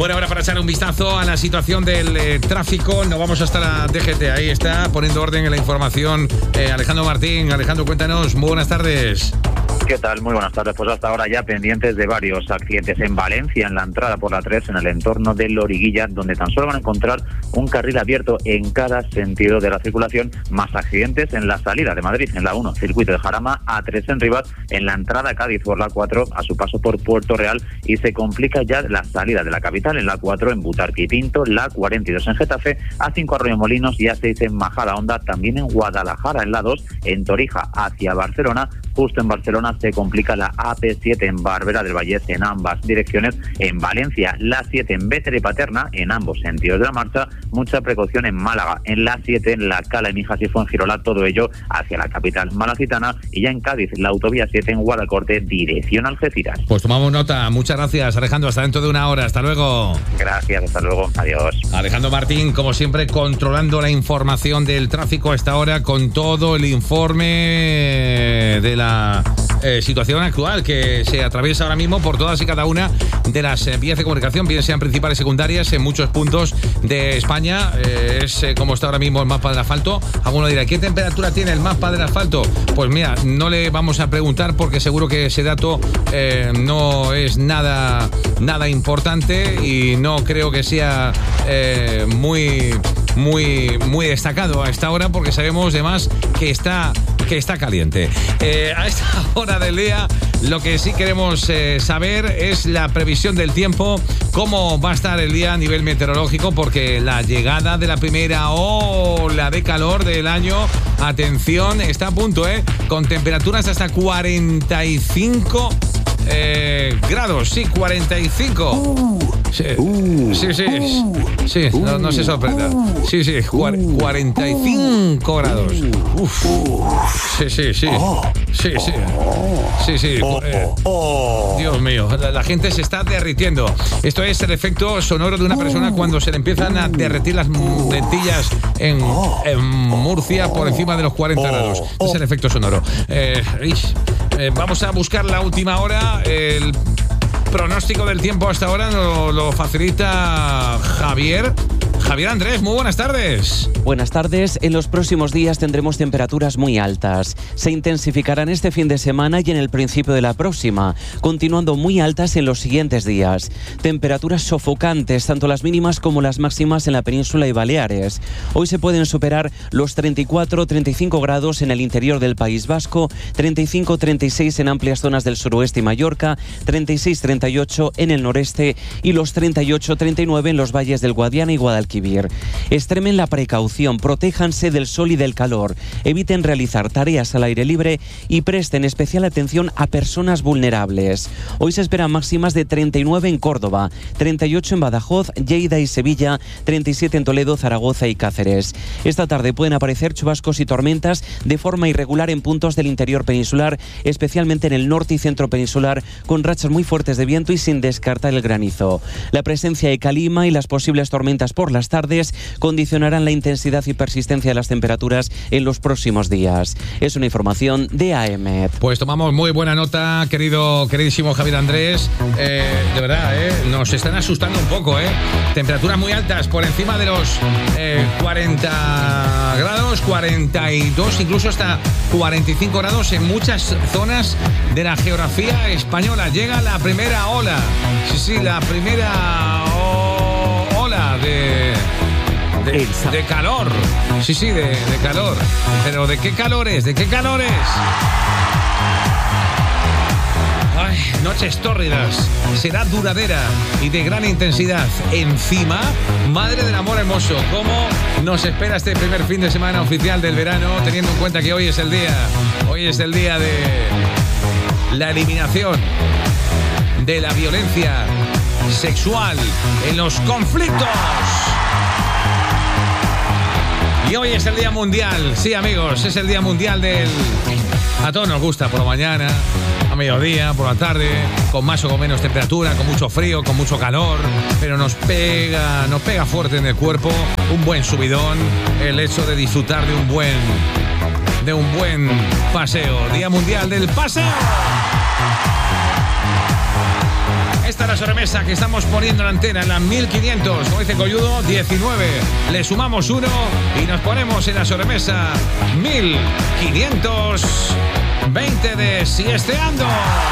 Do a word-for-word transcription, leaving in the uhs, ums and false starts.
Bueno, ahora para echar un vistazo a la situación del eh, tráfico, nos vamos hasta la D G T. Ahí está, poniendo orden en la información. Eh, Alejandro Martín. Alejandro, cuéntanos. Muy buenas tardes. ¿Qué tal? Muy buenas tardes. Pues hasta ahora ya pendientes de varios accidentes en Valencia, en la entrada por la tres, en el entorno de Loriguilla, donde tan solo van a encontrar un carril abierto en cada sentido de la circulación, más accidentes en la salida de Madrid, en la uno, circuito de Jarama, A tres en Rivas, en la entrada a Cádiz por la cuatro, a su paso por Puerto Real, y se complica ya la salida de la capital en la cuatro, en Butarque y Pinto, la cuarenta y dos en Getafe, A cinco Arroyomolinos y A seis en Majadahonda, también en Guadalajara en la dos, en Torija hacia Barcelona. Justo en Barcelona se complica la A P siete en Barberá del Vallés en ambas direcciones. En Valencia, la siete en Bétera y Paterna, en ambos sentidos de la marcha. Mucha precaución en Málaga, en la siete, en la Cala y Mijas y Fuengirola, todo ello hacia la capital malacitana. Y ya en Cádiz, la autovía siete en Guadalcorte, dirección Algeciras. Pues tomamos nota. Muchas gracias, Alejandro. Hasta dentro de una hora. Hasta luego. Gracias, hasta luego. Adiós. Alejandro Martín, como siempre, controlando la información del tráfico a esta hora, con todo el informe de la la eh, situación actual que se atraviesa ahora mismo por todas y cada una de las eh, vías de comunicación, bien sean principales, secundarias, en muchos puntos de España. Eh, es eh, como está ahora mismo el mapa del asfalto. Alguno dirá, ¿qué temperatura tiene el mapa del asfalto? Pues mira, no le vamos a preguntar porque seguro que ese dato eh, no es nada, nada importante y no creo que sea eh, muy, muy, muy destacado a esta hora, porque sabemos además que está, que está caliente. Eh, a esta hora del día lo que sí queremos eh, saber es la previsión del tiempo, cómo va a estar el día a nivel meteorológico, porque la llegada de la primera ola de calor del año, atención, está a punto, ¿eh? Con temperaturas hasta cuarenta y cinco eh, grados, sí, cuarenta y cinco. Uh, sí, uh, sí, sí, uh, sí, uh, no, no se sorprenda. uh, Sí, sí, uh, cuarenta y cinco grados. Uf. Sí, sí, sí. Sí, sí. Sí, sí. Eh, Dios mío, la, la gente se está derritiendo. Esto es el efecto sonoro de una persona cuando se le empiezan a derretir las lentillas en, en Murcia por encima de los cuarenta grados. Este es el efecto sonoro. Eh, eh, vamos a buscar la última hora. El pronóstico del tiempo hasta ahora lo, lo facilita Javier. Javier Andrés, muy buenas tardes. Buenas tardes. En los próximos días tendremos temperaturas muy altas. Se intensificarán este fin de semana y en el principio de la próxima, continuando muy altas en los siguientes días. Temperaturas sofocantes, tanto las mínimas como las máximas en la península y Baleares. Hoy se pueden superar los treinta y cuatro a treinta y cinco grados en el interior del País Vasco, treinta y cinco a treinta y seis en amplias zonas del suroeste y Mallorca, treinta y seis a treinta y ocho en el noreste y los treinta y ocho a treinta y nueve en los valles del Guadiana y Guadalquivir. Extremen la precaución, protéjanse del sol y del calor, eviten realizar tareas al aire libre y presten especial atención a personas vulnerables. Hoy se esperan máximas de treinta y nueve en Córdoba, treinta y ocho en Badajoz, Lleida y Sevilla, treinta y siete en Toledo, Zaragoza y Cáceres. Esta tarde pueden aparecer chubascos y tormentas de forma irregular en puntos del interior peninsular, especialmente en el norte y centro peninsular, con rachas muy fuertes de viento y sin descartar el granizo. La presencia de calima y las posibles tormentas por las tardes condicionarán la intensidad y persistencia de las temperaturas en los próximos días. Es una información de A E M E T. Pues tomamos muy buena nota, querido, queridísimo Javier Andrés. Eh, de verdad, eh, nos están asustando un poco, ¿eh? Temperaturas muy altas, por encima de los eh, cuarenta grados, cuarenta y dos, incluso hasta cuarenta y cinco grados en muchas zonas de la geografía española. Llega la primera ola. Sí, sí, la primera ola de... De, de calor, sí, sí, de, de calor. Pero ¿de qué calores? ¿De qué calores? Ay, noches tórridas. Será duradera y de gran intensidad. Encima, madre del amor hermoso, ¿cómo nos espera este primer fin de semana oficial del verano, teniendo en cuenta que hoy es el día, hoy es el día de la eliminación de la violencia sexual en los conflictos? Y hoy es el Día Mundial, sí amigos, es el Día Mundial del... A todos nos gusta por la mañana, a mediodía, por la tarde, con más o con menos temperatura, con mucho frío, con mucho calor, pero nos pega, nos pega fuerte en el cuerpo un buen subidón, el hecho de disfrutar de un buen, de un buen paseo. Día Mundial del Paseo. Esta es la sobremesa que estamos poniendo en la antena, en la mil quinientos, como dice Colludo, diecinueve. Le sumamos uno y nos ponemos en la sobremesa mil quinientos veinte de Siesteando.